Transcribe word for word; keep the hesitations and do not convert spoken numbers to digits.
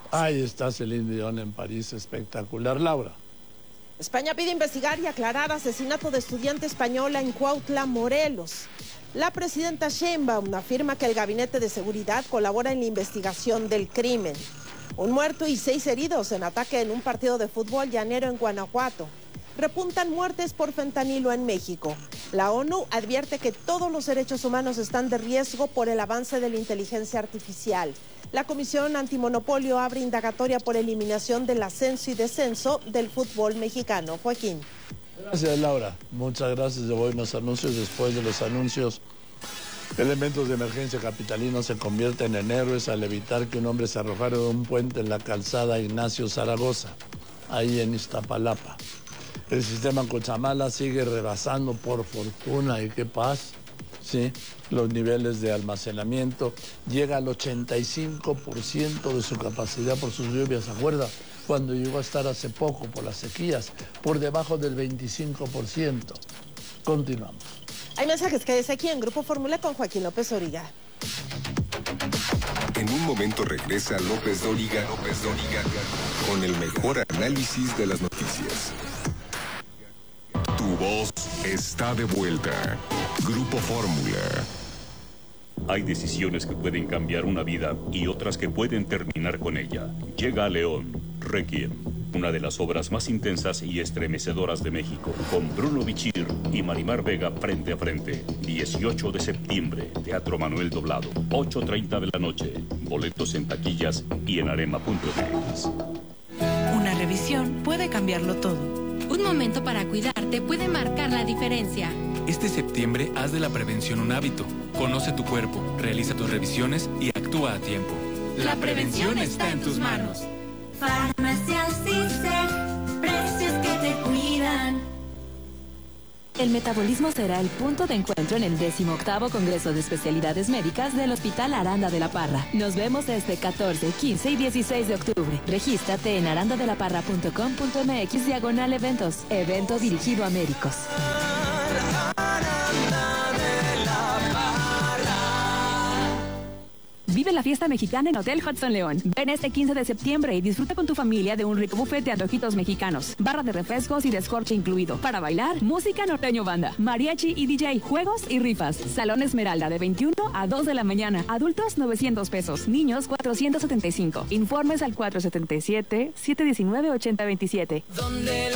Ahí está Celine Dion en París, espectacular, Laura. España pide investigar y aclarar asesinato de estudiante española en Cuautla, Morelos. La presidenta Sheinbaum afirma que el Gabinete de Seguridad colabora en la investigación del crimen. Un muerto y seis heridos en ataque en un partido de fútbol llanero en Guanajuato. Repuntan muertes por fentanilo en México. La ONU advierte que todos los derechos humanos están de riesgo por el avance de la inteligencia artificial. La Comisión Antimonopolio abre indagatoria por eliminación del ascenso y descenso del fútbol mexicano. Joaquín. Gracias, Laura. Muchas gracias. Yo voy a unos anuncios. Después de los anuncios, elementos de emergencia capitalinos se convierten en héroes al evitar que un hombre se arrojara de un puente en la calzada Ignacio Zaragoza, ahí en Iztapalapa. El sistema Cochamala sigue rebasando, por fortuna, y qué paz, sí, los niveles de almacenamiento. Llega al ochenta y cinco por ciento de su capacidad por sus lluvias. ¿Se acuerda? Cuando llegó a estar hace poco por las sequías, por debajo del veinticinco por ciento. Continuamos. Hay mensajes que dice aquí en Grupo Fórmula con Joaquín López Dóriga. En un momento regresa López Dóriga, López Dóriga, con el mejor análisis de las noticias. Tu voz está de vuelta. Grupo Fórmula. Hay decisiones que pueden cambiar una vida y otras que pueden terminar con ella. Llega a León, Requiem, una de las obras más intensas y estremecedoras de México, con Bruno Bichir y Marimar Vega frente a frente. dieciocho de septiembre, Teatro Manuel Doblado, ocho treinta de la noche. Boletos en taquillas y en arema punto m x. Una revisión puede cambiarlo todo. Un momento para cuidarte puede marcar la diferencia. Este septiembre haz de la prevención un hábito. Conoce tu cuerpo, realiza tus revisiones y actúa a tiempo. La prevención está en tus manos. Farmacias Cister, precios que te cuidan. El metabolismo será el punto de encuentro en el decimoctavo Congreso de Especialidades Médicas del Hospital Aranda de la Parra. Nos vemos este catorce, quince y dieciséis de octubre. Regístrate en arandadelaparra punto com punto m x diagonal eventos. Evento dirigido a médicos. Vive la fiesta mexicana en Hotel Hudson León. Ven este quince de septiembre y disfruta con tu familia de un rico buffet de antojitos mexicanos, barra de refrescos y descorche incluido. Para bailar, música norteño banda, mariachi y D J, juegos y rifas. Salón Esmeralda de veintiuno a dos de la mañana. Adultos novecientos pesos, niños cuatrocientos setenta y cinco. Informes al cuatro siete siete, siete uno nueve, ocho cero dos siete. Donde